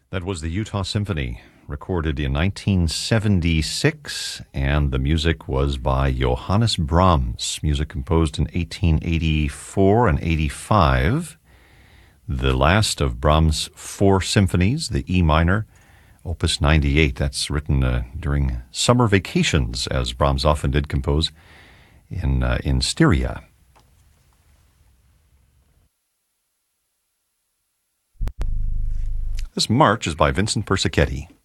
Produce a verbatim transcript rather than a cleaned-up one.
That was the Utah Symphony, recorded in nineteen seventy-six, and the music was by Johannes Brahms, music composed in eighteen eighty-four and eighty-five. The last of Brahms' four symphonies, the E minor, Opus ninety-eight. That's written uh, during summer vacations, as Brahms often did compose in uh, in Styria. This march is by Vincent Persichetti.